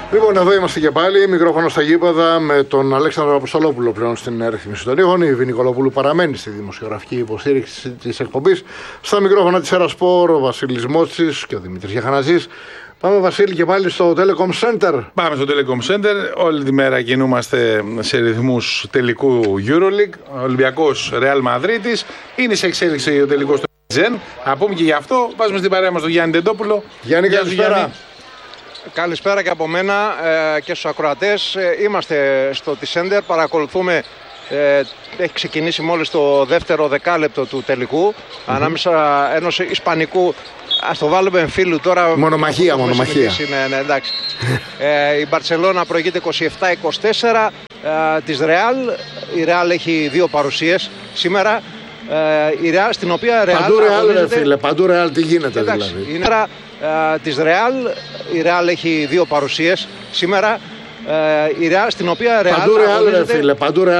Λοιπόν, εδώ είμαστε και πάλι. Μικρόφωνο στα γήπεδα με τον Αλέξανδρο Αποστολόπουλο πλέον στην ρύθμιση των ήχων. Η Βινικολοπούλου παραμένει στη δημοσιογραφική υποστήριξη της εκπομπής. Στα μικρόφωνα της Ερασπορ, ο Βασίλης Μότσης και ο Δημήτρης Γιαχαναζής. Πάμε, Βασίλη, και πάλι στο Telecom Center. Πάμε στο Telecom Center. Όλη τη μέρα κινούμαστε σε ρυθμούς τελικού EuroLeague. Ο Ολυμπιακός Real Μαδρίτης. Είναι σε εξέλιξη ο τελικός του Τζεν. Να πούμε και γι' αυτό. Βάζουμε στην παρέα μας τον Γιάννη Τεντόπουλο. Γιάννη, καλησπέρα. Καλησπέρα και από μένα και στους ακροατές. Είμαστε στο T-Center, παρακολουθούμε. Έχει ξεκινήσει μόλις το δεύτερο δεκάλεπτο του τελικού ανάμεσα ενός Ισπανικού. Ας το βάλουμε εμφύλου τώρα. Μονομαχία. Ναι, εντάξει. Η Μπαρτσελώνα προηγείται 27-24 της Real. Η Real έχει δύο παρουσίες σήμερα. Η Real, στην οποία Real παντού Real, ρε φίλε, παντού Real, τι γίνεται, εντάξει, δηλαδή. Είναι της Real. Η Real έχει δύο παρουσίες σήμερα. Η Real, στην οποία Real παντού Real, ρε φίλε, παντού Real.